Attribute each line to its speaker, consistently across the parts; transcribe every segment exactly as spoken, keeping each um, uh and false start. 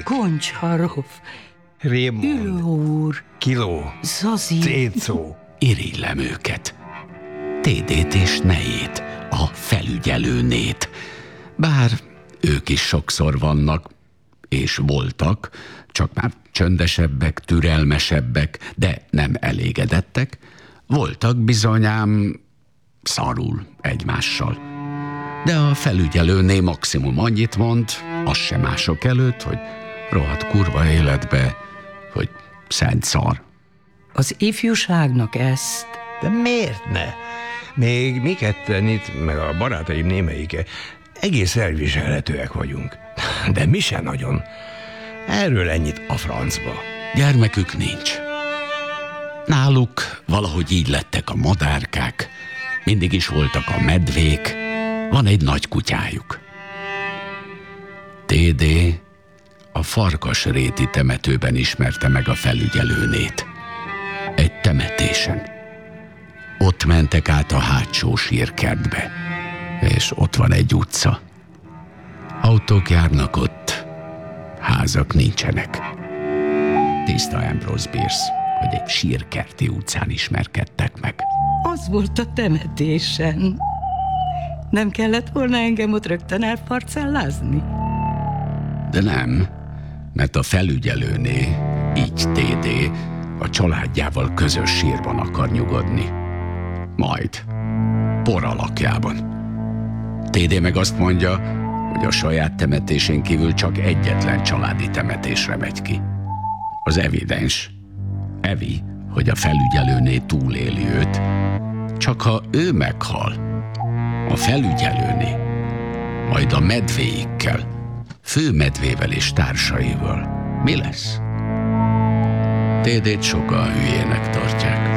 Speaker 1: Goncsarov,
Speaker 2: Raymond,
Speaker 1: Ülő úr,
Speaker 2: Kiló,
Speaker 1: Zazi.
Speaker 2: Cécó.
Speaker 3: Irigylem őket. Tédét és nejét, a felügyelőnét. Bár ők is sokszor vannak, és voltak, csak már csöndesebbek, türelmesebbek, de nem elégedettek. Voltak bizonyám szarul egymással. De a felügyelőné maximum annyit mond, az sem mások előtt, hogy rohadt kurva életbe, hogy szent szar.
Speaker 1: Az ifjúságnak ezt.
Speaker 2: De miért ne? Még mi ketten itt, meg a barátaim némelyike egész elviselhetőek vagyunk. De mi se nagyon. Erről ennyit a francba.
Speaker 3: Gyermekük nincs. Náluk valahogy így lettek a madárkák, mindig is voltak a medvék, van egy nagy kutyájuk. té dé a Farkasréti temetőben ismerte meg a felügyelőnét. Egy temetésen. Ott mentek át a hátsó sírkertbe, és ott van egy utca. Autók járnak ott, házak nincsenek. Tiszta Ambrose Bierce, hogy egy sírkerti utcán ismerkedtek meg.
Speaker 1: Az volt a temetésen. Nem kellett volna engem ott rögtön elfarcellázni?
Speaker 3: De nem, mert a felügyelőné, így té dé, a családjával közös sírban akar nyugodni. Majd, por alakjában. té dé meg azt mondja, hogy a saját temetésén kívül csak egyetlen családi temetésre megy ki. Az evidens. Evi, hogy a felügyelőné túléli őt. Csak ha ő meghal, a felügyelőné, majd a medvéikkel, főmedvével és társaival, mi lesz? té dét sokan hülyének tartják.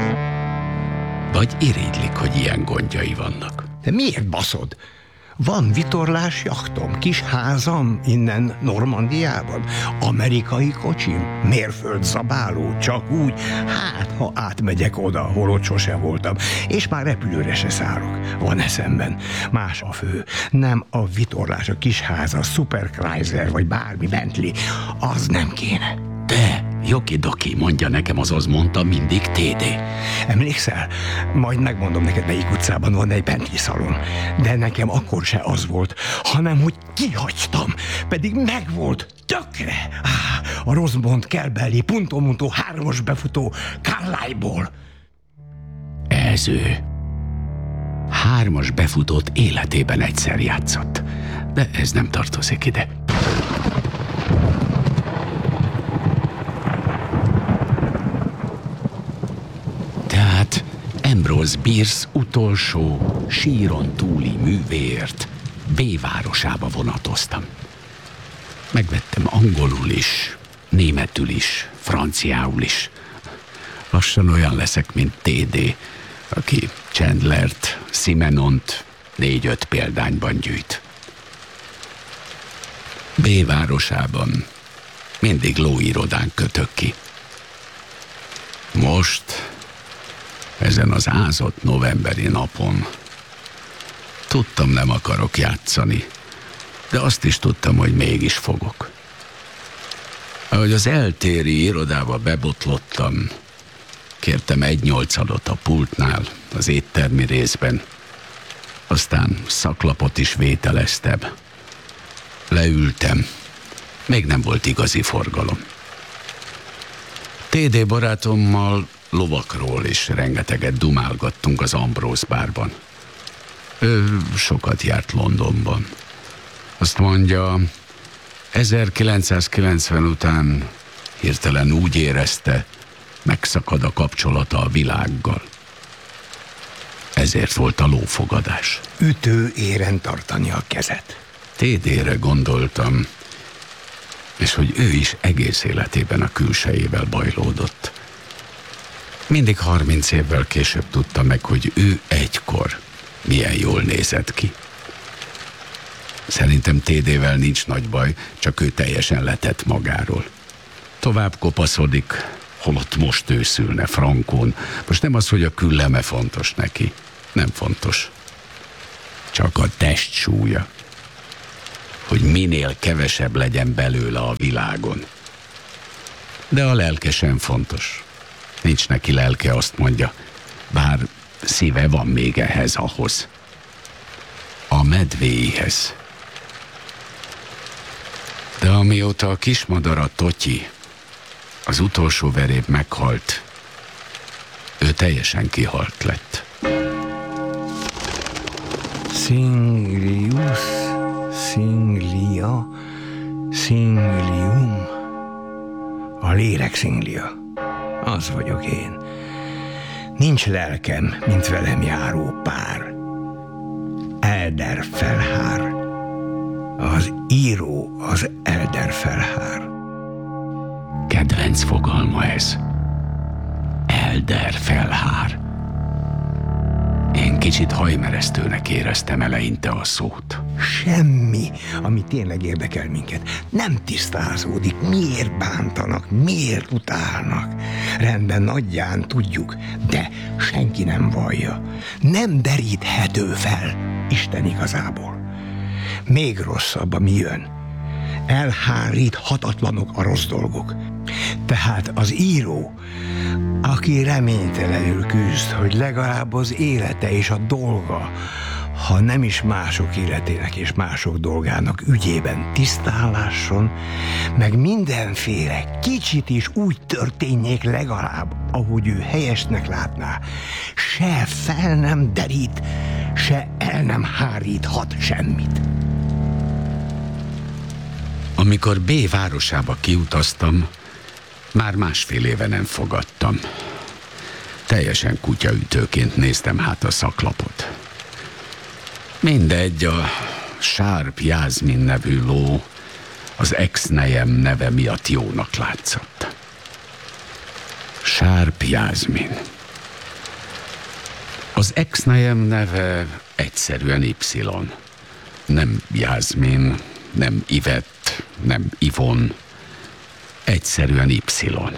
Speaker 3: Vagy irigylik, hogy ilyen gondjai vannak.
Speaker 2: De miért baszod? Van vitorlás jachtom, kis házam innen Normandiában, amerikai kocsim, mérföldzabáló, csak úgy, hát ha átmegyek oda, hol ott sose voltam, és már repülőre se szállok. Van eszemben. Más a fő. Nem a vitorlás, a kis ház, a Super Chrysler, vagy bármi Bentley. Az nem kéne.
Speaker 3: De, Joki-doki, mondja nekem, azaz mondta mindig té dé.
Speaker 2: Emlékszel? Majd megmondom neked, melyik utcában van egy Bentley szalon. De nekem akkor se az volt, hanem hogy kihagytam. Pedig megvolt tökre. Ah, a Rosemont, Kelbelli, Punto Munto hármas befutó Carlisle-ból.
Speaker 3: Ez ő. Hármas befutót életében egyszer játszott. De ez nem tartozik ide. Tehát Ambrose Bierce utolsó síron túli művéért B-városába vonatoztam. Megvettem angolul is, németül is, franciául is. Lassan olyan leszek, mint té dé, aki Chandlert, Simenont négy-öt példányban gyűjt. B-városában mindig lóirodán kötök ki. Most, ezen az ázott novemberi napon tudtam, nem akarok játszani, de azt is tudtam, hogy mégis fogok. Ahogy az eltéri irodába bebotlottam, kértem egy nyolcadot a pultnál, az éttermi részben, aztán szaklapot is vételeztem. Leültem, még nem volt igazi forgalom. té dé barátommal lovakról is rengeteget dumálgattunk az Ambrose bárban. Ő sokat járt Londonban. Azt mondja, ezerkilencszázkilencven után hirtelen úgy érezte, megszakad a kapcsolata a világgal. Ezért volt a lófogadás.
Speaker 2: Ütő éren tartani a kezet.
Speaker 3: té dére gondoltam, és hogy ő is egész életében a külsejével bajlódott. Mindig harminc évvel később tudta meg, hogy ő egykor milyen jól nézett ki. Szerintem té dével nincs nagy baj, csak ő teljesen letett magáról. Tovább kopaszodik, holott most őszülne frankón. Most nem az, hogy a külleme fontos neki. Nem fontos. Csak a testsúlya. hogy minél kevesebb legyen belőle a világon. De a lelke sem fontos. Nincs neki lelke, azt mondja, bár szíve van még ehhez ahhoz. A medvéihez. De amióta a kismadara Totyi, az utolsó veréb meghalt, ő teljesen kihalt lett.
Speaker 2: Singlius, Singlia, Singlium. A lélek szinglia. Az vagyok én. Nincs lelkem, mint velem járó pár. Elderfelhár. Az író az Elderfelhár.
Speaker 3: Kedvenc fogalma ez. Elderfelhár. Én kicsit hajmeresztőnek éreztem eleinte a szót.
Speaker 2: Semmi, ami tényleg érdekel minket, nem tisztázódik. Miért bántanak, miért utálnak? Rendben, nagyján tudjuk, de senki nem vallja. Nem deríthető fel Isten igazából. Még rosszabb, ami jön. Elháríthatatlanok a rossz dolgok. Tehát az író, aki reménytelenül küzd, hogy legalább az élete és a dolga, ha nem is mások életének és mások dolgának ügyében tisztálásson, meg mindenféle kicsit is úgy történjék legalább, ahogy ő helyesnek látná, se fel nem derít, se el nem háríthat semmit.
Speaker 3: Amikor B városába kiutaztam, már másfél éve nem fogadtam. Teljesen kutyaütőként néztem hát a szaklapot. Mindegy, a Sharp Jászmin nevű ló az ex-nejem neve miatt jónak látszott. Sharp Jászmin. Az ex-nejem neve egyszerűen Y. Nem Jászmin, nem Ivett, nem Ivon. Egyszerűen Y.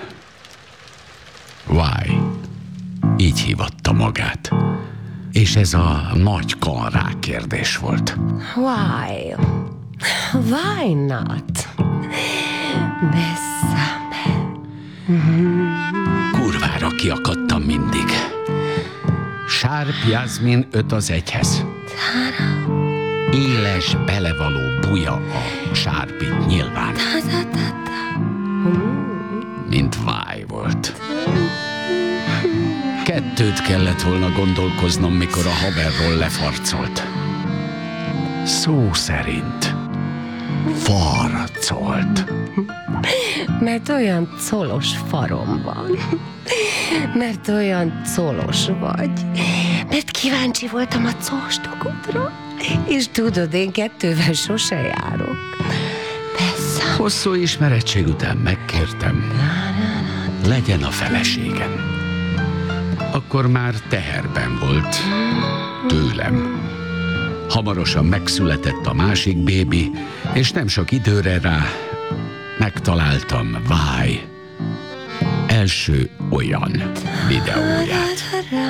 Speaker 3: Why? Így hívatta magát. És ez a nagy kan kérdés volt.
Speaker 4: Why? Why not? Bessame.
Speaker 3: Kurvára kiakadtam mindig. Sharp Jászmin öt az egyhez. Éles, belevaló buja a sárpit nyilván. Mint váj volt. Kettőt kellett volna gondolkoznom, mikor a haverról lefarcolt. Szó szerint farcolt.
Speaker 4: Mert olyan colos farom van. Mert olyan colos vagy. Mert kíváncsi voltam a cóstokodra. És tudod, én kettővel sose járok. Persze.
Speaker 3: Hosszú ismerettség után megkértem, legyen a feleségem. Akkor már teherben volt tőlem. Hamarosan megszületett a másik bébi, és nem sok időre rá megtaláltam Váj első olyan videóját.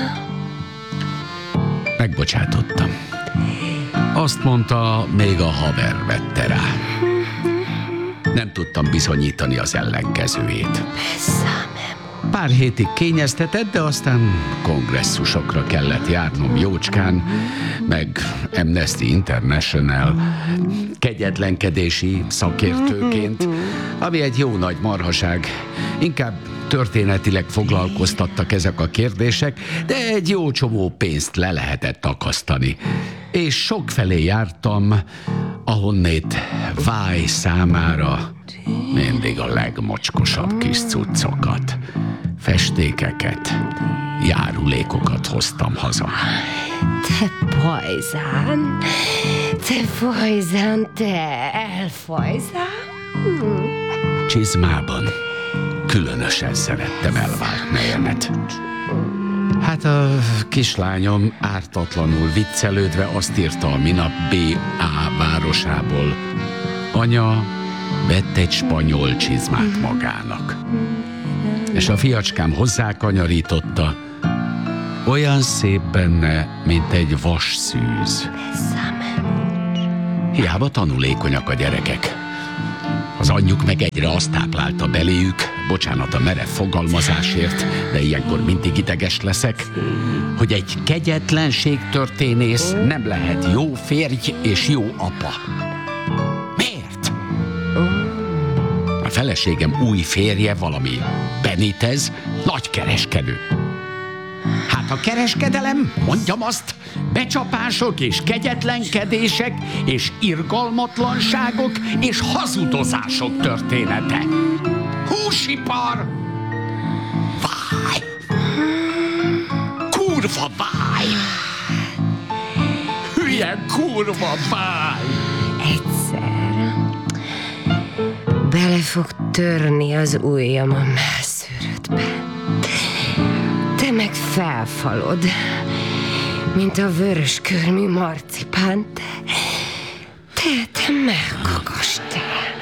Speaker 3: Megbocsátottam. Azt mondta, még a haver vette rá. Nem tudtam bizonyítani az ellenkezőjét. Pár hétig kényeztetett, de aztán kongresszusokra kellett járnom jócskán, meg Amnesty International kegyetlenkedési szakértőként, ami egy jó nagy marhaság. Inkább történetileg foglalkoztattak ezek a kérdések, de egy jó csomó pénzt le lehetett akasztani. És sokfelé jártam, ahonnét Váj számára mindig a legmocskosabb kis cuccokat, festékeket, járulékokat hoztam haza.
Speaker 4: Te pajzán, te pajzán, te elfajzán.
Speaker 3: Csizmában különösen szerettem elvált nejemet. Hát a kislányom ártatlanul viccelődve azt írta a minap B A városából. Anya vett egy spanyol csizmát magának. És a fiacskám hozzákanyarította, olyan szép benne, mint egy vasszűz. Hiába tanulékonyak a gyerekek. Az anyjuk meg egyre azt táplálta beléjük, bocsánat a merev fogalmazásért, de ilyenkor mindig ideges leszek, hogy egy kegyetlenségtörténész nem lehet jó férj és jó apa. Miért? A feleségem új férje valami Benitez, nagykereskedő. Hát a kereskedelem, mondjam azt, becsapások és kegyetlenkedések és irgalmatlanságok és hazudozások története. Húsipar! Váj! Kurva váj! Hülye kurva váj!
Speaker 4: Egyszer bele fog törni az ujjam a mászőrödbe. Te meg felfalod, mint a vörös körmű marcipán. Te, te, te megkakastál.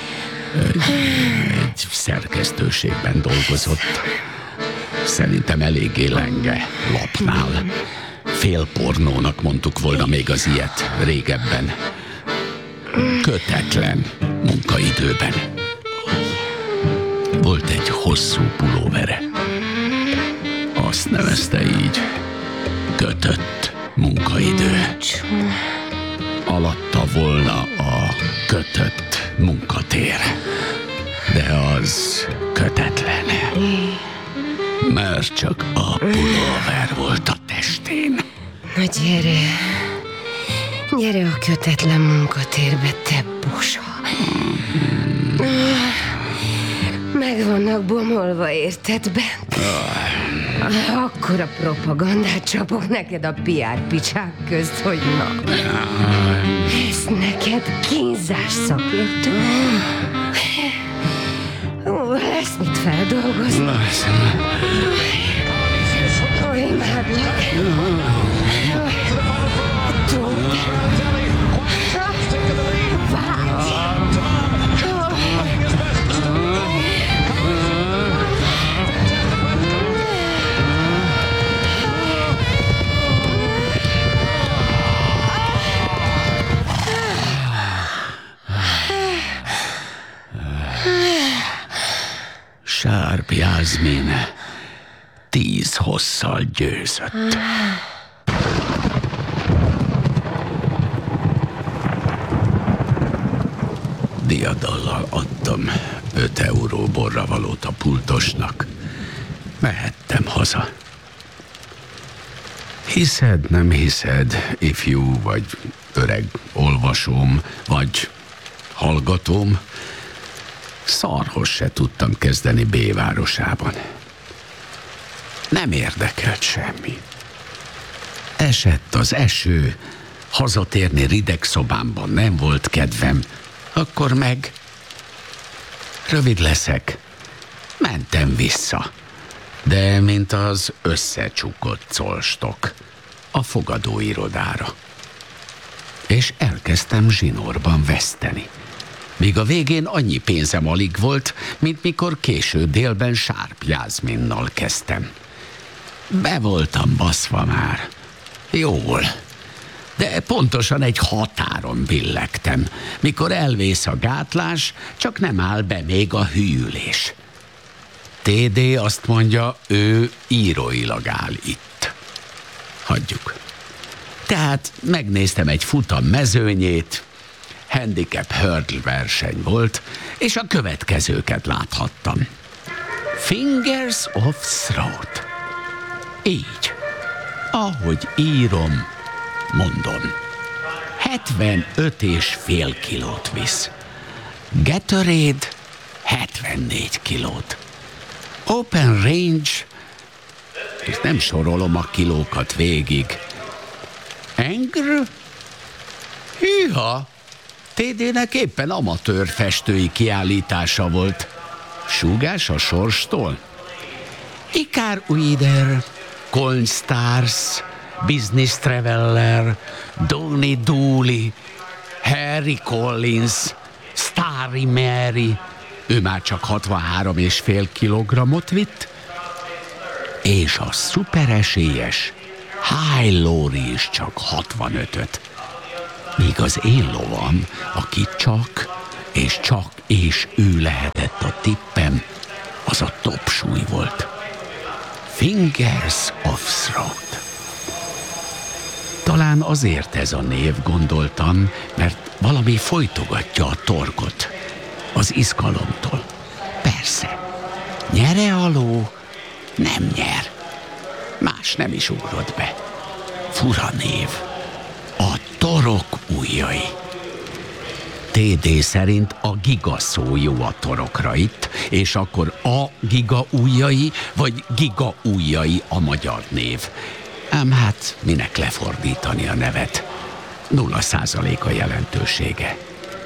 Speaker 3: Egy szerkesztőségben dolgozott. Szerintem eléggé lenge lapnál. Félpornónak mondtuk volna még az ilyet régebben. Kötetlen munkaidőben. Volt egy hosszú pulóvere. Azt nevezte így. Kötött munkaidő. Alatta volna a kötött munkatér. De az kötetlen. Mert csak a pulóver volt a testén.
Speaker 4: Na gyere, gyere a kötetlen munkatérbe, te bosa. Meg vannak bomolva, érted, bent? Akkora propagandát csapok neked a pé er picsák közt, hogy na. Ez neked kínzás szakértő. Ó, lesz mit feldolgozni. Ó, imádlak. Tóth. Vágy.
Speaker 3: Sárp Jászmin tíz hosszal győzött. Diadallal adtam öt euró borravalót a pultosnak. Mehettem haza. Hiszed, nem hiszed, ifjú vagy öreg olvasóm, vagy hallgatóm, szarhoz se tudtam kezdeni B városában. Nem érdekelt semmi. Esett az eső, hazatérni rideg szobámban nem volt kedvem, akkor meg, rövid leszek, mentem vissza, de mint az összecsukott colstok a fogadóirodára. És elkezdtem zsinórban veszteni. Míg a végén annyi pénzem alig volt, mint mikor késő délben Sárp Jászminnal kezdtem. Be voltam baszva már. Jól. De pontosan egy határon billegtem. Mikor elvész a gátlás, csak nem áll be még a hűlés. té dé azt mondja, ő íróilag áll itt. Hagyjuk. Tehát megnéztem egy futam mezőnyét, handicap hurdle verseny volt, és a következőket láthattam. Fingers of throat. Így. Ahogy írom, mondom. hetvenöt és fél kilót visz. Gatorade hetvennégy kilót. Open range, és nem sorolom a kilókat végig. Anger? Hűha! té dének éppen amatőr festői kiállítása volt. Súgás a sorstól? Ikár Uider, Coln Stars, Business Traveller, Donny Dooley, Harry Collins, Starry Mary, ő már csak hatvanhárom és fél kilogrammot vitt, és a szuperesélyes High Laurie is csak hatvanötöt. míg az én lovam, aki csak és csak és ő lehetett a tippem, az a topsúly volt. Fingers of Throat. Talán azért ez a név, gondoltam, mert valami folytogatja a torkot, az izgalomtól. Persze, nyere a ló, nem nyer. Más nem is ugrott be. Fura név. A torok ujjai. té dé szerint a giga szó jó a torokra itt, és akkor a giga ujjai, vagy giga ujjai a magyar név. Ám hát minek lefordítani a nevet? Nulla százalék a jelentősége.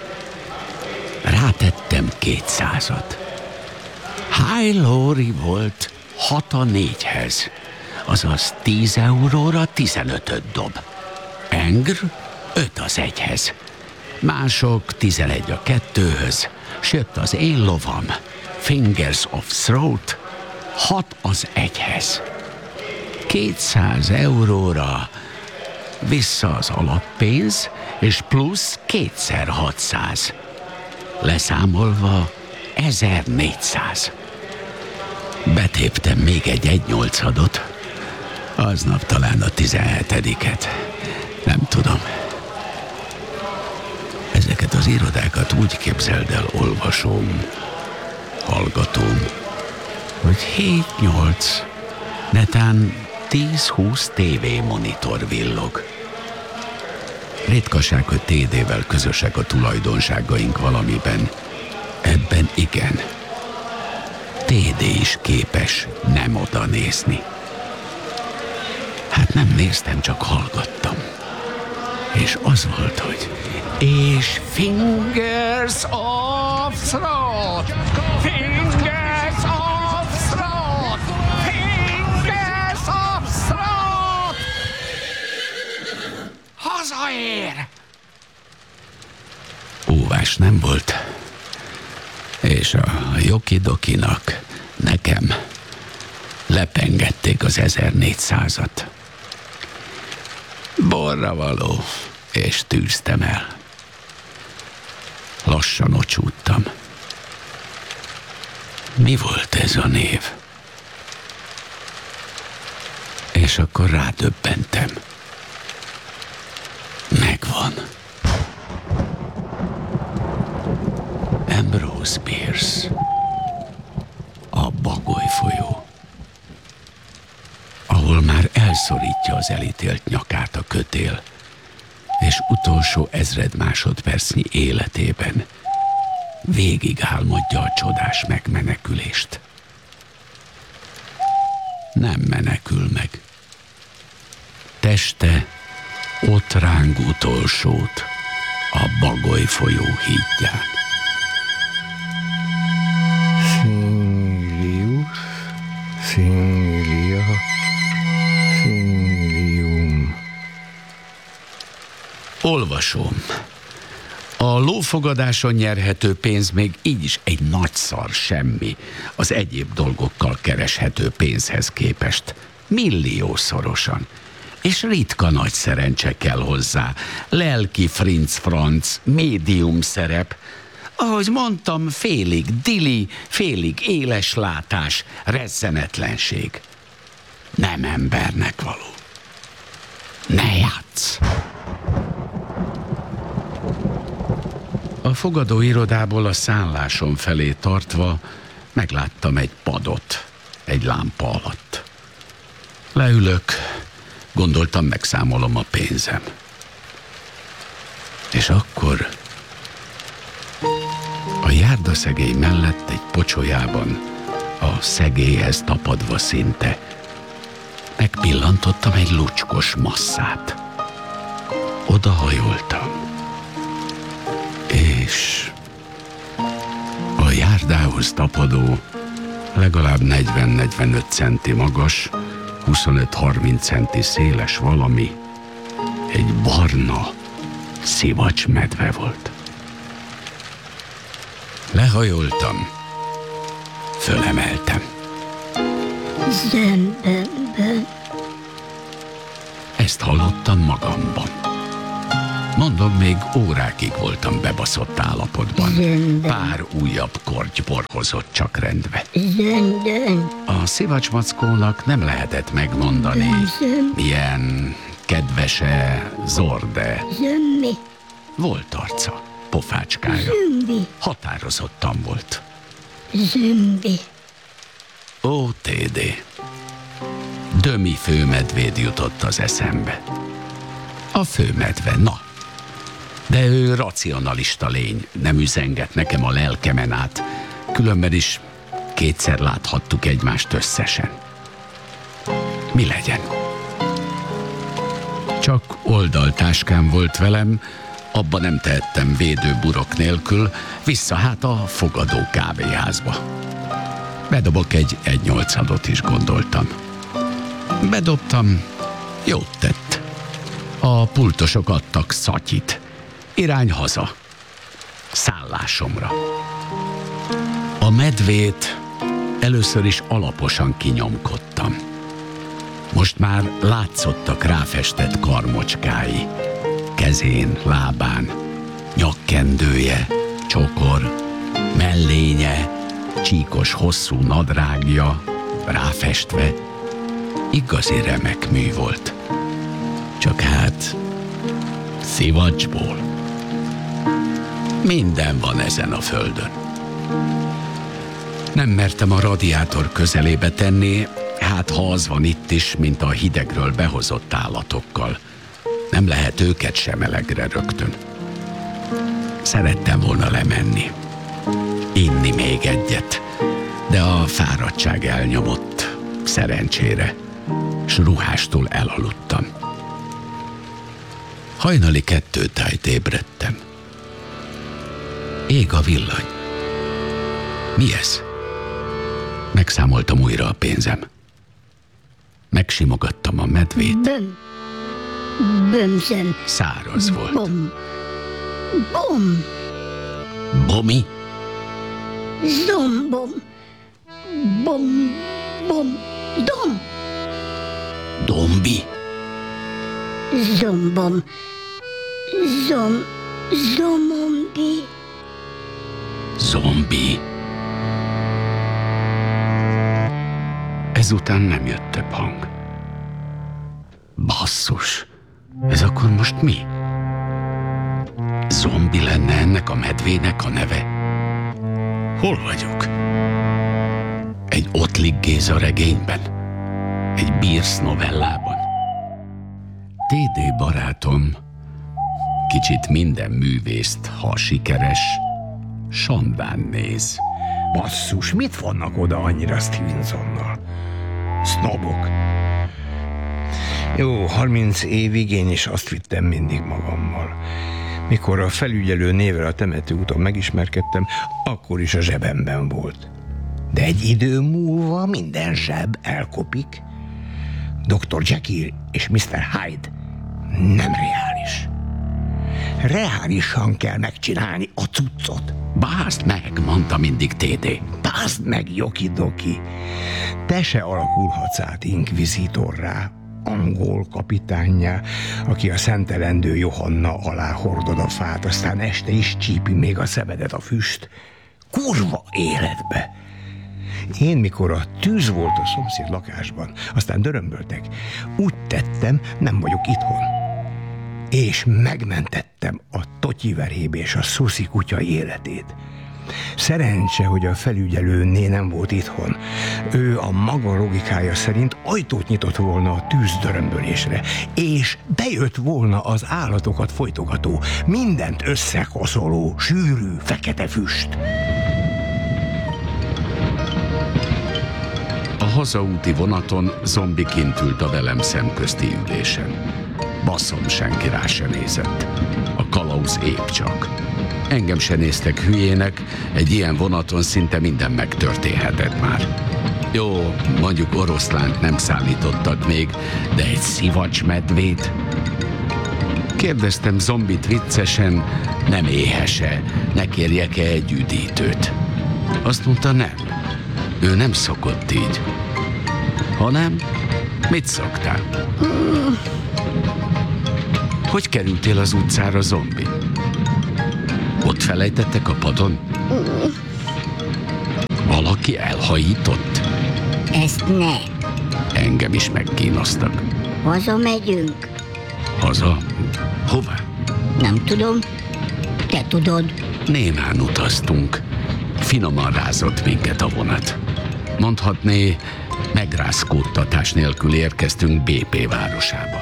Speaker 3: Rátettem kétszázat. High Laurie volt hat a négyhez, azaz tíz euróra tizenötöt dob. Engr öt az egyhez. Mások tizenegy a kettőhöz, s jött az én lovam, Fingers of Throat, hat az egyhez. kétszáz euróra vissza az alappénz, és plusz kétszer hatszáz. Leszámolva ezernégyszáz. Betéptem még egy egynyolcadot, aznap talán a tizenhetediket. Nem tudom. Ezeket az irodákat úgy képzeld el, olvasom, hallgatom, hogy hét-nyolc, netán tíz-húsz tévémonitor villog. Ritkaság, hogy té dével közösek a tulajdonságaink valamiben. Ebben igen. té dé is képes nem oda nézni. Hát nem néztem, csak hallgattam. És az volt, hogy és Fingers of Throat! Fingers of Throat! Fingers of Throat! Hazaér! Óvás nem volt. És a Jokidokinak, nekem lepengették az ezernégyszázat. Borra való, és tűztem el. Lassan ocsúttam. Mi volt ez a név? És akkor rádöbbentem. Megvan. Ambrose Bierce. A Bagoly folyó. Ahol már elszorítja az elítélt nyakát a kötél, és utolsó ezred másodpercnyi életében végig álmodja a csodás megmenekülést. Nem menekül meg. Teste ott ráng utolsót a Bagoly folyó hídján.
Speaker 2: Szinglius, Szinglia, Szinglium.
Speaker 3: Olvasom. A lófogadáson nyerhető pénz még így is egy nagy szar semmi az egyéb dolgokkal kereshető pénzhez képest. Milliószorosan. És ritka nagy szerencse kell hozzá. Lelki frinc-franc, médium szerep. Ahogy mondtam, félig dili, félig éles látás, rezzenetlenség. Nem embernek való. Ne játsz! A fogadóirodából a szállásom felé tartva megláttam egy padot, egy lámpa alatt. Leülök, gondoltam, megszámolom a pénzem. És akkor a járdaszegély mellett egy pocsolyában, a szegélyhez tapadva szinte, megpillantottam egy lucskos masszát. Odahajoltam, és a járdához tapadó, legalább negyven-negyvenöt centi magas, huszonöt-harminc centi széles valami egy barna szivacsmedve volt. Lehajoltam, fölemeltem.
Speaker 4: Zömbömböm.
Speaker 3: Ezt hallottam magamban. Mondom, még órákig voltam bebaszott állapotban.
Speaker 4: Zöndön.
Speaker 3: Pár újabb kortybor hozott csak rendbe.
Speaker 4: Zöndön.
Speaker 3: A szivacsmackónak nem lehetett megmondani,
Speaker 4: Zönd.
Speaker 3: milyen kedvese, zorde.
Speaker 4: Zömmi.
Speaker 3: Volt arca, pofácskája.
Speaker 4: Zömbi.
Speaker 3: Határozottan volt.
Speaker 4: Zömbi.
Speaker 3: Ó, Tédé, Dömi főmedvéd jutott az eszembe. A főmedve, na. De ő racionalista lény, nem üzenget nekem a lelkemen át. Különben is kétszer láthattuk egymást összesen. Mi legyen? Csak oldaltáskám volt velem, abba nem tehettem védőburok nélkül, vissza hát a fogadó kávéházba. Bedobok egy egy nyolcadot is, gondoltam. Bedobtam, jót tett. A pultosok adtak szatyit. Irány haza. Szállásomra. A medvét először is alaposan kinyomkodtam. Most már látszottak ráfestett karmocskái. Kezén, lábán, nyakkendője, csokor, mellénye, csíkos hosszú nadrágja, ráfestve. Igazi remek mű volt. Csak hát szivacsból. Minden van ezen a földön. Nem mertem a radiátor közelébe tenni, hát ha az van itt is, mint a hidegről behozott állatokkal. Nem lehet őket sem melegre rögtön. Szerettem volna lemenni, inni még egyet, de a fáradtság elnyomott, szerencsére, s ruhástól elaludtam. Hajnali kettőtájt ébredtem. Ég a villany. Mi ez? Megszámoltam újra a pénzem. Megsimogattam a medvét.
Speaker 4: Böm. Bömzöm.
Speaker 3: Száraz volt.
Speaker 4: Bom. Bom.
Speaker 3: Bomi?
Speaker 4: Zombom. Bom. Bom. Dom.
Speaker 3: Dombi?
Speaker 4: Zombom. Zom. Zomombi.
Speaker 3: Zombi? Ezután nem jött több hang. Basszus, ez akkor most mi? Zombi lenne ennek a medvének a neve? Hol vagyok? Egy Ottlik Géza regényben? Egy Bierce novellában? Tédé barátom, kicsit minden művészt, ha sikeres, sandán néz.
Speaker 2: Basszus, mit vannak oda annyira Stevensonnal? Sznobok. Jó, harminc évig én is azt vittem mindig magammal. Mikor a felügyelő névvel a temetőúton megismerkedtem, akkor is a zsebemben volt. De egy idő múlva minden zseb elkopik. doktor Jekyll és miszter Hyde nem reális. Reálisan kell megcsinálni a cuccot.
Speaker 3: Bázd meg, mondta mindig Tédé.
Speaker 2: Bázd meg, Joki-doki. Te se alakulhatsz át inkvizitorrá, angol kapitánnyá, aki a szentelendő Johanna alá hordod a fát, aztán este is csípi még a szemedet a füst. Kurva életbe! Én, mikor a tűz volt a szomszéd lakásban, aztán dörömböltek, úgy tettem, nem vagyok itthon. És megmentettem a totyiverhéb és a szuszi kutya életét. Szerencse, hogy a felügyelőné nem volt itthon. Ő a maga logikája szerint ajtót nyitott volna a tűzdörömbölésre, és bejött volna az állatokat folytogató, mindent összekoszoló, sűrű, fekete füst.
Speaker 3: A hazaúti vonaton zombi kint ült a velem szemközti ülésen. Baszom, senki rá se nézett. A kalauz épp csak. Engem se néztek hülyének, egy ilyen vonaton szinte minden megtörténhetett már. Jó, mondjuk oroszlánt nem szállítottak még, de egy szivacsmedvét? Kérdeztem zombit viccesen, nem éhese, ne kérjek-e egy üdítőt. Azt mondta, nem. Ő nem szokott így. Ha nem, mit szoktál? Hogy kerültél az utcára, zombi? Ott felejtettek a padon? Valaki elhajított?
Speaker 4: Ezt ne.
Speaker 3: Engem is megkínoztak.
Speaker 4: Hazamegyünk.
Speaker 3: Haza? Hová?
Speaker 4: Nem tudom. Te tudod.
Speaker 3: Némán utaztunk. Finoman rázott minket a vonat. Mondhatné, megrázkódtatás nélkül érkeztünk bé pé városába.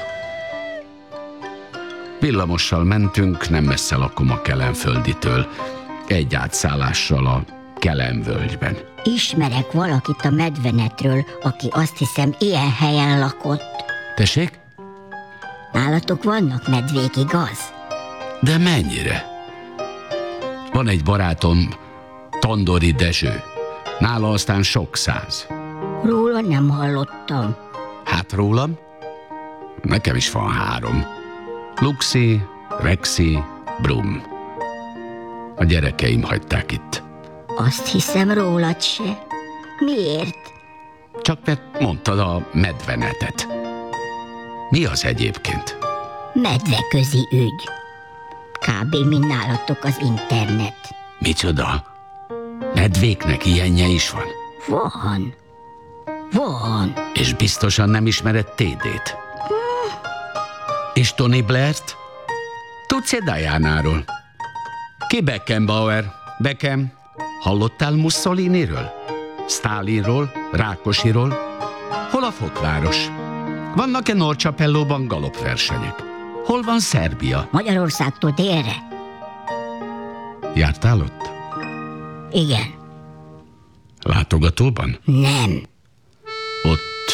Speaker 3: Villamossal mentünk, nem messze lakom a Kelenfölditől, egy átszállással a Kelenvölgyben.
Speaker 4: Ismerek valakit a medvenetről, aki azt hiszem ilyen helyen lakott.
Speaker 3: Tessék?
Speaker 4: Nálatok vannak medvék, igaz?
Speaker 3: De mennyire? Van egy barátom, Tondori Dezső. Nála aztán sok száz.
Speaker 4: Róla nem hallottam.
Speaker 3: Hát rólam? Nekem is van három. Luxi, Rexi, Brum. A gyerekeim hagyták itt.
Speaker 4: Azt hiszem rólad se. Miért?
Speaker 3: Csak mert mondtad a medvenetet. Mi az egyébként?
Speaker 4: Medveközi ügy. Kb. Mint nálatok az internet.
Speaker 3: Micsoda? Medvéknek ilyenje is van?
Speaker 4: Van. Van.
Speaker 3: És biztosan nem ismered té dét? És Tony Blair-t? Tudsz-e Diana-ról? Ki Beckenbauer? Beckham? Hallottál Mussoliniről? Stalinról? Rákosiról? Hol a Fokváros? Vannak-e Norcsapellóban galopversenyek? Hol van Szerbia?
Speaker 4: Magyarországtól délre?
Speaker 3: Jártál ott?
Speaker 4: Igen.
Speaker 3: Látogatóban?
Speaker 4: Nem.
Speaker 3: Ott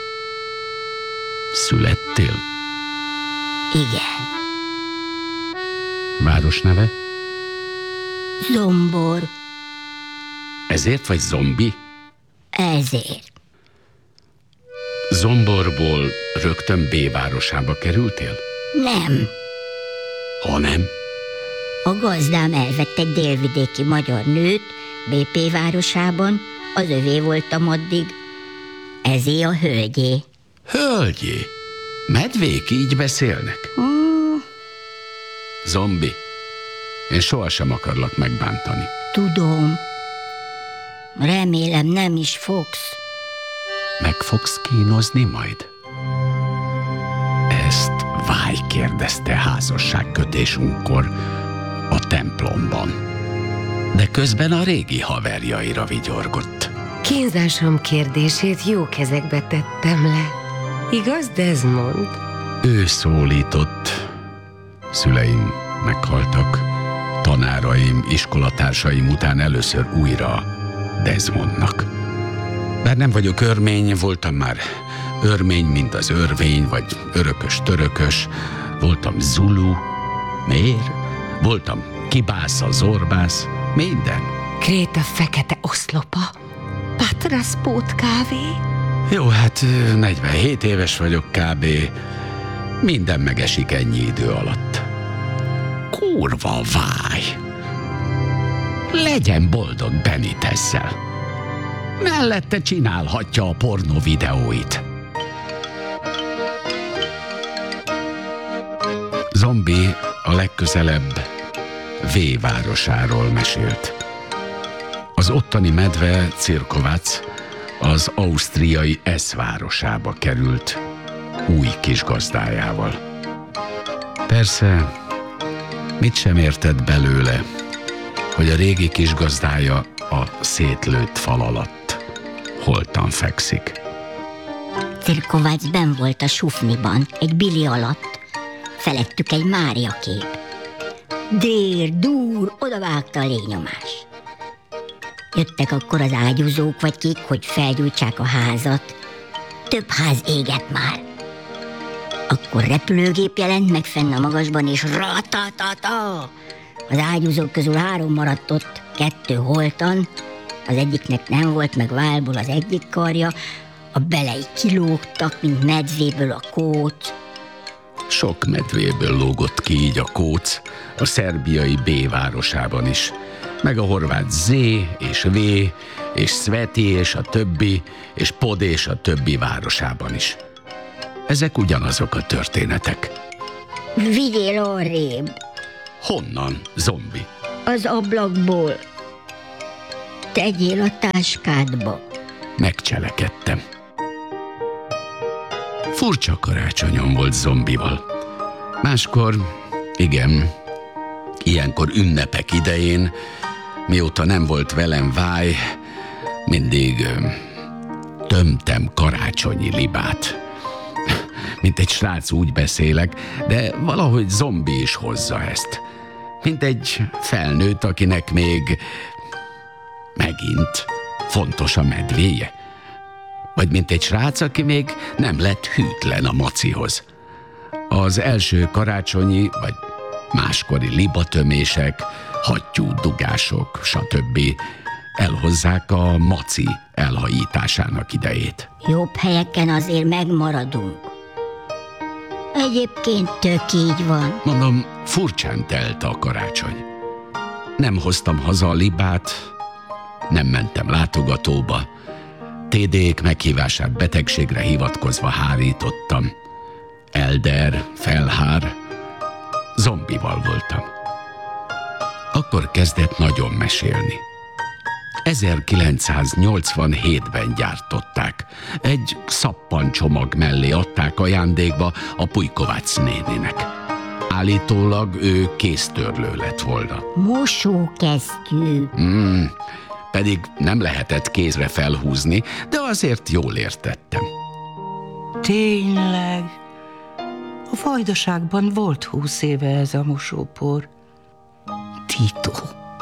Speaker 3: születtél?
Speaker 4: Igen.
Speaker 3: Város neve?
Speaker 4: Zombor.
Speaker 3: Ezért vagy zombi?
Speaker 4: Ezért.
Speaker 3: Zomborból rögtön B városába kerültél?
Speaker 4: Nem.
Speaker 3: Ha nem?
Speaker 4: A gazdám elvett egy délvidéki magyar nőt bé pé városában, az övé voltam addig. Ezé a hölgyé.
Speaker 3: Hölgyé, medvék így beszélnek?
Speaker 4: Mm,
Speaker 3: Zombi, én sohasem akarlak megbántani.
Speaker 4: tudom. Remélem nem is fogsz.
Speaker 3: Meg fogsz kínozni majd? Ezt Váj kérdezte házasságkötésünkkor a templomban. De közben a régi haverjaira vigyorgott.
Speaker 5: Kínzásom kérdését jó kezekbe tettem le. Igaz, Desmond?
Speaker 3: Ő szólított. Szüleim meghaltak. Tanáraim, iskolatársaim után először újra Desmondnak. Bár nem vagyok örmény, voltam már örmény, mint az örvény, vagy örökös-törökös. Voltam Zulu. Miért? Voltam kibásza, zorbász. Minden.
Speaker 5: Kréta fekete oszlopa. Patraspót kávé.
Speaker 3: Jó, hát negyvenhét éves vagyok kb. Minden megesik ennyi idő alatt. Kurva Váj! Legyen boldog Benitezzel. Mellette csinálhatja a pornó videóit. Zombi a legközelebb V városáról mesélt. Az ottani medve Cirkovac az ausztriai S városába került új kis gazdájával. Persze, mit sem értett belőle, hogy a régi kis gazdája a szétlőtt fal alatt holtan fekszik.
Speaker 4: Cirkovács benn volt a sufniban, egy bili alatt. Felettük egy Mária kép. Dér, dúr, odavágta a lényomás. Jöttek akkor az ágyúzók vagy kik, hogy felgyújtsák a házat. Több ház égett már. Akkor repülőgép jelent meg fenn a magasban, és ratatata! Az ágyúzók közül három maradt ott, kettő holtan, az egyiknek nem volt meg válból az egyik karja, a belei kilógtak, mint medvéből a kóc.
Speaker 3: Sok medvéből lógott ki így a kóc, a szerbiai B városában is, meg a horvát Z és V, és Sveti és a többi, és Pod és a többi városában is. Ezek ugyanazok a történetek.
Speaker 4: Vigyél arrébb.
Speaker 3: Honnan, zombi?
Speaker 4: Az ablakból. Tegyél a táskádba.
Speaker 3: Megcselekedtem. Furcsa karácsonyom volt zombival. Máskor, igen, ilyenkor ünnepek idején, mióta nem volt velem váj, mindig ö, tömtem karácsonyi libát. Mint egy srác úgy beszélek, de valahogy zombi is hozza ezt. Mint egy felnőtt, akinek még megint fontos a medvéje. Vagy mint egy srác, aki még nem lett hűtlen a macihoz. Az első karácsonyi, vagy máskori libatömések, hattyú dugások, stb. Elhozzák a maci elhajításának idejét.
Speaker 4: Jobb helyeken azért megmaradunk. Egyébként tök így van.
Speaker 3: Mondom, furcsán telt a karácsony. Nem hoztam haza a libát, nem mentem látogatóba, té dék meghívását betegségre hivatkozva hárítottam. Elder, felhár, zombival voltam. Akkor kezdett nagyon mesélni. ezerkilencszáznyolcvanhétben gyártották. Egy szappancsomag mellé adták ajándékba a Pulykovác néninek. Állítólag ő kéztörlő lett volna.
Speaker 4: Mosókesztyű.
Speaker 3: Mm, pedig nem lehetett kézre felhúzni, de azért jól értettem.
Speaker 1: Tényleg? A Vajdaságban volt húsz éve ez a mosópor. Tito.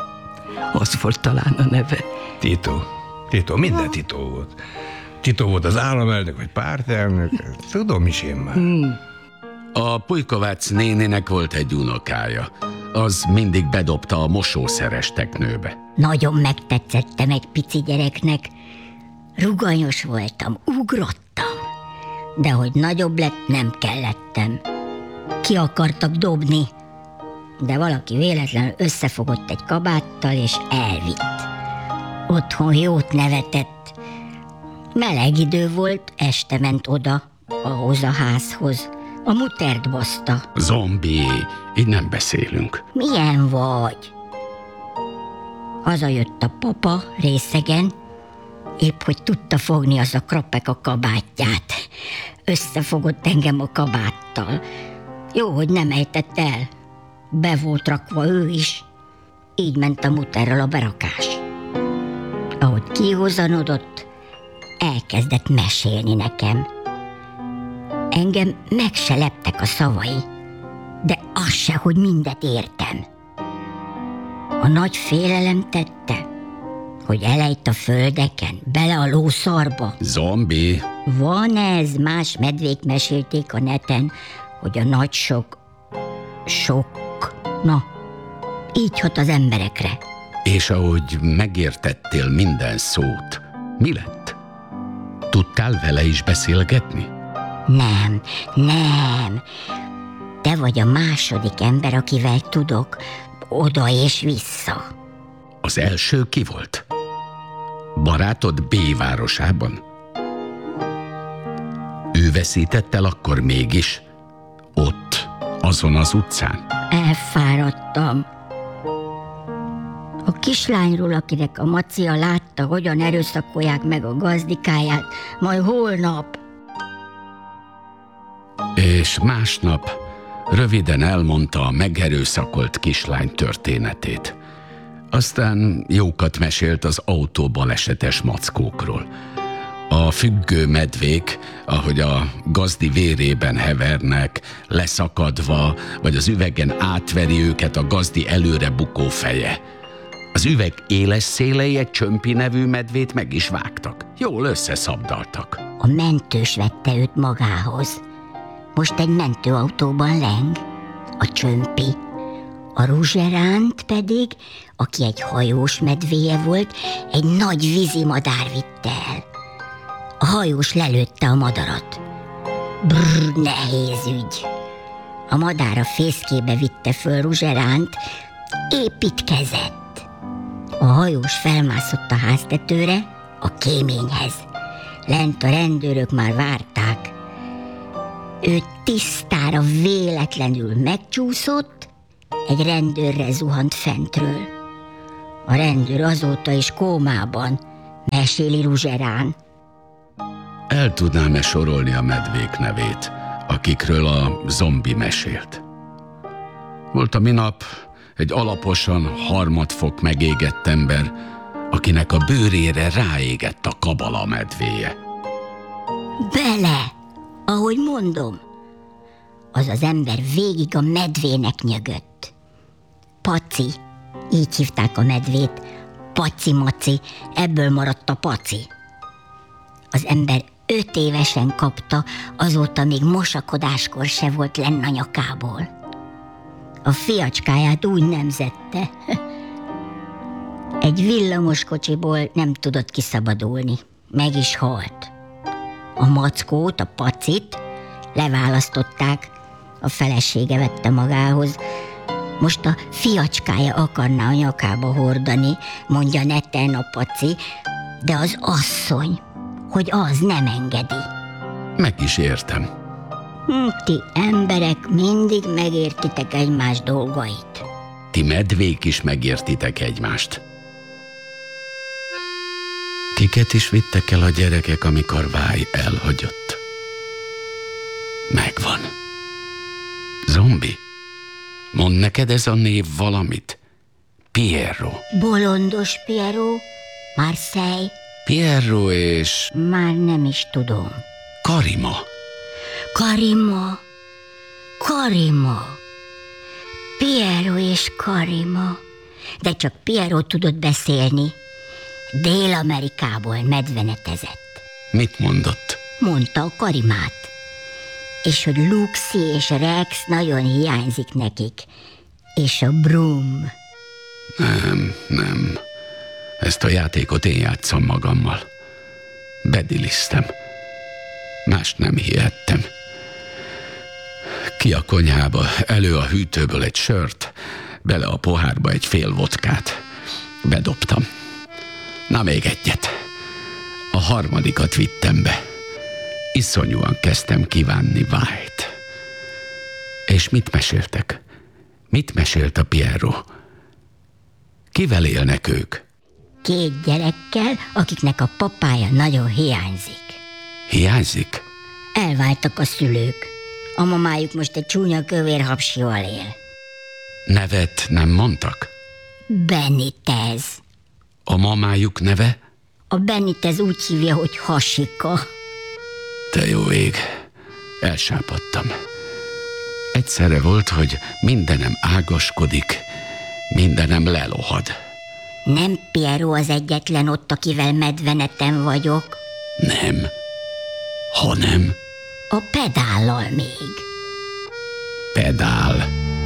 Speaker 1: Az volt talán a neve.
Speaker 2: Tito. Tito, minden Tito volt. Tito volt az államelnök, vagy pártelnök. Tudom is én már.
Speaker 1: Hmm.
Speaker 3: A Pulykovác néninek volt egy unokája. Az mindig bedobta a mosószeres teknőbe.
Speaker 4: Nagyon megtetszettem egy pici gyereknek. Ruganyos voltam, ugrottam. De hogy nagyobb lett, nem kellettem. Ki akartak dobni, de valaki véletlenül összefogott egy kabáttal, és elvitt. Otthon jót nevetett. Meleg idő volt, este ment oda, ahhoz a házhoz. A mutert baszta.
Speaker 3: Zombi, így nem beszélünk.
Speaker 4: Milyen vagy? Hazajött a papa részegen, épp hogy tudta fogni az a krapek a kabátját. Összefogott engem a kabáttal. Jó, hogy nem ejtett el. Be volt rakva ő is. Így ment a muterral a berakás. Ahogy kihozanodott, elkezdett mesélni nekem. Engem meg se leptek a szavai, de az se, hogy mindet értem. A nagy félelem tette, hogy elejt a földeken, bele a lószarba.
Speaker 3: Zombi?
Speaker 4: Van ez, más medvék mesélték a neten, hogy a nagy sok, sok, na, így hat az emberekre.
Speaker 3: És ahogy megértettél minden szót, mi lett? Tudtál vele is beszélgetni?
Speaker 4: Nem, nem. Te vagy a második ember, akivel tudok, oda és vissza.
Speaker 3: Az első ki volt? Barátod B városában? Ő veszített el akkor mégis? Ott, azon az utcán?
Speaker 4: Elfáradtam. A kislányról, akinek a macia látta, hogyan erőszakolják meg a gazdikáját, majd holnap.
Speaker 3: És másnap röviden elmondta a megerőszakolt kislány történetét. Aztán jókat mesélt az autóbalesetes mackókról. A függő medvék, ahogy a gazdi vérében hevernek, leszakadva, vagy az üvegen átveri őket a gazdi előre bukó feje. Az üveg éles szélei egy Csömpi nevű medvét meg is vágtak. Jól összeszabdaltak.
Speaker 4: A mentős vette őt magához. Most egy mentőautóban leng, a Csömpi. A Ruzseránt pedig, aki egy hajós medvéje volt, egy nagy vízimadár vitte el. A hajós lelőtte a madarat. Brrr, nehéz ügy. A madár a fészkébe vitte föl Ruzseránt, építkezett. A hajós felmászott a háztetőre, a kéményhez. Lent a rendőrök már várták. Ő tisztára véletlenül megcsúszott, egy rendőrre zuhant fentről. A rendőr azóta is kómában, meséli Ruzserán.
Speaker 3: El tudnám-e sorolni a medvék nevét, akikről a zombi mesélt? Volt a minap egy alaposan harmadfok megégett ember, akinek a bőrére ráégett a kabala medvéje.
Speaker 4: Bele, ahogy mondom, az az ember végig a medvének nyögött. Paci, így hívták a medvét, Paci-maci, ebből maradt a paci. Az ember öt évesen kapta, azóta még mosakodáskor se volt lenn a nyakából. A fiacskáját úgy nemzette. Egy villamoskocsiból nem tudott kiszabadulni, meg is halt. A mackót, a pacit leválasztották, a felesége vette magához. Most a fiacskája akarná a nyakába hordani, mondja neten a paci, de az asszony, hogy az nem engedi.
Speaker 3: Meg is értem.
Speaker 4: Hm, ti emberek mindig megértitek egymás dolgait.
Speaker 3: Ti medvék is megértitek egymást. Kiket is vittek el a gyerekek, amikor Váj elhagyott? Megvan. Zombi? Mondd neked ez a név valamit? Piero.
Speaker 4: Bolondos Piero, Marseille,
Speaker 3: Piero és
Speaker 4: már nem is tudom.
Speaker 3: Karima.
Speaker 4: Karima, Karima, Piero és Karima. De csak Piero tudott beszélni. Dél-Amerikából medvenetezett.
Speaker 3: Mit mondott?
Speaker 4: Mondta a Karimát. És hogy Luxi és Rex nagyon hiányzik nekik. És a Brum.
Speaker 3: Nem, nem. Ezt a játékot én játszom magammal. Bedilisztem. Mást nem hihettem. Ki a konyhába, elő a hűtőből egy sört, bele a pohárba egy fél vodkát. Bedobtam. Na még egyet. A harmadikat vittem be. Iszonyúan kezdtem kívánni Vájt. És mit meséltek? Mit mesélt a Piero? Kivel élnek ők?
Speaker 4: Két gyerekkel, akiknek a papája nagyon hiányzik.
Speaker 3: Hiányzik?
Speaker 4: Elváltak a szülők. A mamájuk most egy csúnya kövér hapsival él.
Speaker 3: Nevet nem mondtak?
Speaker 4: Benitez.
Speaker 3: A mamájuk neve?
Speaker 4: A Benitez úgy hívja, hogy Hasika.
Speaker 3: Te jó ég, elsápadtam. Egyszerre volt, hogy mindenem ágaskodik, mindenem lelohad.
Speaker 4: Nem Piero az egyetlen ott, akivel medveneten vagyok.
Speaker 3: Nem, hanem
Speaker 4: A pedállal még.
Speaker 3: pedál.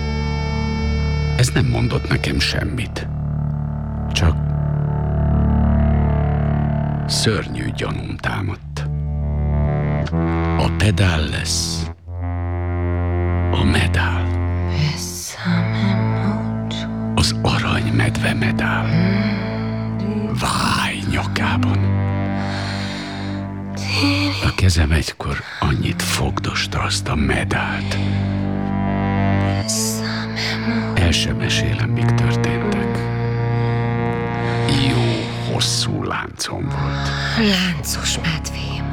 Speaker 3: Ez nem mondott nekem semmit. Csak szörnyű gyanúm támadt. A pedál lesz a medál. Az arany medve medál. Váj nyakában. A kezem egykor annyit fogdosta azt a medált. El sem mesélem, mik történtek. Jó hosszú láncom volt.
Speaker 5: Láncos medvém.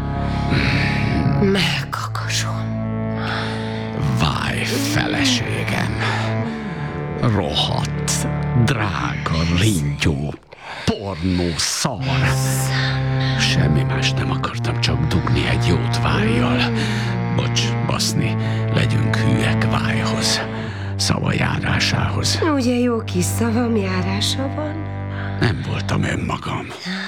Speaker 5: Melkakasom.
Speaker 3: Váj feleségem. Rohadt, drága, rintyó, pornó szar. Semmi más nem akartam, csak dugni egy jót Vájjal. Bocs, baszni, legyünk hűek Vájhoz, szavajárásához.
Speaker 5: Ugye jó kis szavam járása van?
Speaker 3: Nem voltam önmagam.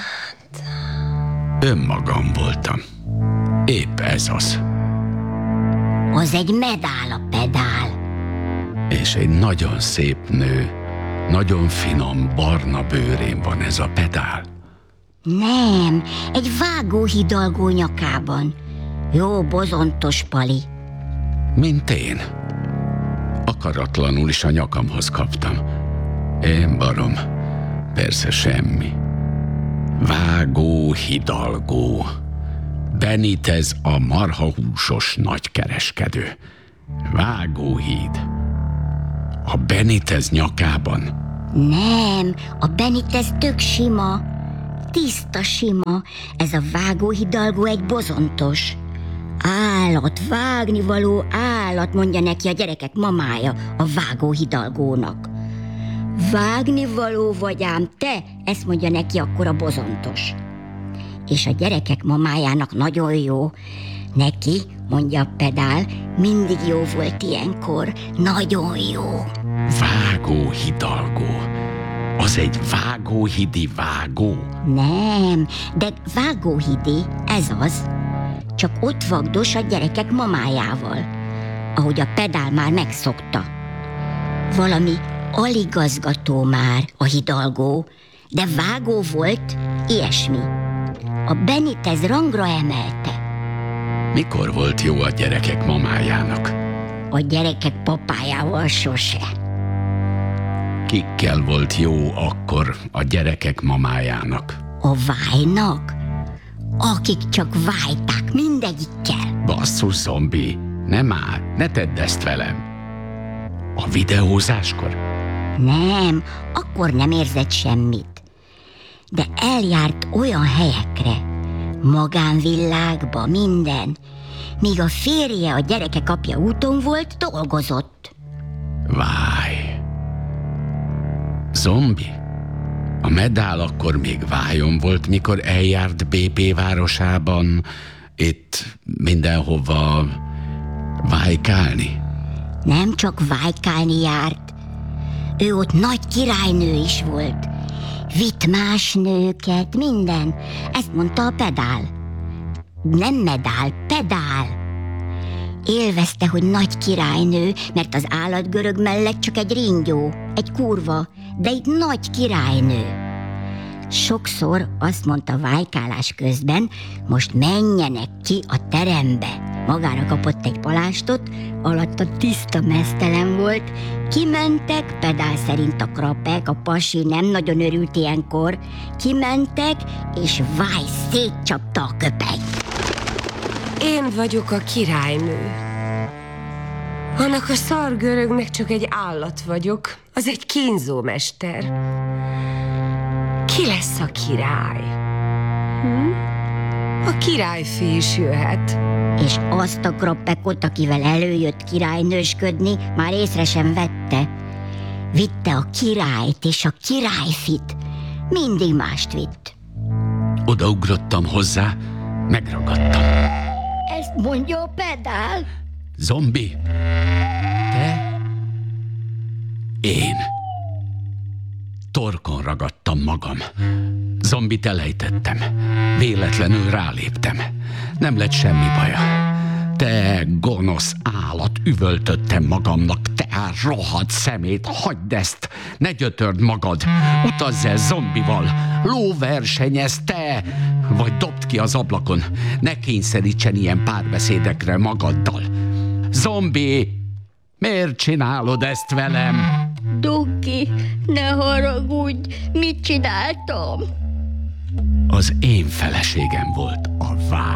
Speaker 3: Önmagam voltam. Épp ez az.
Speaker 4: Az egy medál a pedál.
Speaker 3: És egy nagyon szép nő, nagyon finom, barna bőrén van ez a pedál.
Speaker 4: Nem, egy vágó hidalgó nyakában. Jó bozontos pali.
Speaker 3: Mint én. Akaratlanul is a nyakamhoz kaptam. Én barom, persze semmi. Vágó hidalgó, Benitez a marhahúsos nagykereskedő. Vágóhíd. A Benitez nyakában?
Speaker 4: Nem, a Benitez tök sima. Tiszta sima. Ez a vágóhidalgó egy bozontos. Állat, vágnivaló állat, mondja neki a gyerekek mamája a vágóhidalgónak. Vágnivaló vagy ám te, ezt mondja neki akkor a bozontos. És a gyerekek mamájának nagyon jó. Neki, mondja a Pedál, mindig jó volt ilyenkor. Nagyon jó.
Speaker 3: Vágóhidalgó. Az egy vágóhidi vágó?
Speaker 4: Nem, de vágóhidi, ez az. Csak ott vagdos a gyerekek mamájával, ahogy a Pedál már megszokta. Valami aligazgató már a hidalgó, de vágó volt, ilyesmi. A Benitez rangra emelte.
Speaker 3: Mikor volt jó a gyerekek mamájának?
Speaker 4: A gyerekek papájával sose.
Speaker 3: Kikkel volt jó akkor a gyerekek mamájának?
Speaker 4: A vájnak? Akik csak vájták, mindegyikkel.
Speaker 3: Basszus, zombi, nem már, ne tedd ezt velem. A videózáskor?
Speaker 4: Nem, akkor nem érzett semmit. De eljárt olyan helyekre, magánvilágba, minden, míg a férje, a gyerekek apja úton volt, dolgozott.
Speaker 3: Váj. Zombi? A Medál akkor még vájon volt, mikor eljárt bé pé városában, itt mindenhova vájkálni?
Speaker 4: Nem csak vájkálni járt, ő ott nagy királynő is volt. Vitt más nőket, minden. Ezt mondta a Pedál. Nem Medál, Pedál. Élvezte, hogy nagy királynő, mert az állatgörög mellett csak egy ringyó, egy kurva, de itt nagy királynő. Sokszor azt mondta vájkálás közben, most menjenek ki a terembe. Magára kapott egy palástot, alatta tiszta meztelen volt. Kimentek, Pedál szerint a krapek, a pasi nem nagyon örült ilyenkor. Kimentek, és váj, szétcsapta a köpenyt.
Speaker 5: Én vagyok a királynő. Annak a szargörögnek csak egy állat vagyok. Az egy kínzómester. Ki lesz a király? Hm? A királyfi is jöhet.
Speaker 4: És azt a krappekot, akivel előjött királynősködni, már észre sem vette. Vitte a királyt és a királyfit. Mindig mást vitt.
Speaker 3: Odaugrottam hozzá, megragadtam.
Speaker 4: Ezt mondja a Pedál.
Speaker 3: Zombi? Te? Én. Torkon ragadtam magam. Zombit elejtettem. Véletlenül ráléptem. Nem lett semmi baja. Te gonosz állat, üvöltöttem magamnak. Te rohadt szemét, hagyd ezt! Ne gyötörd magad! Utazz el zombival! Lóversenyez, te! Vagy dobd ki az ablakon. Ne kényszerítsen ilyen párbeszédekre magaddal. Zombi! Miért csinálod ezt velem?
Speaker 4: Duki, ne haragudj, mit csináltam?
Speaker 3: Az én feleségem volt a vágy.